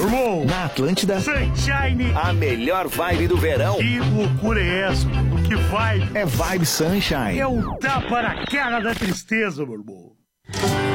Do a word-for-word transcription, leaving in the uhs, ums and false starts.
Irmão, Na Atlântida, Sunshine. a melhor vibe do verão Que loucura é essa? Que vibe. é Vibe Sunshine. É um tapa na cara da tristeza, meu irmão.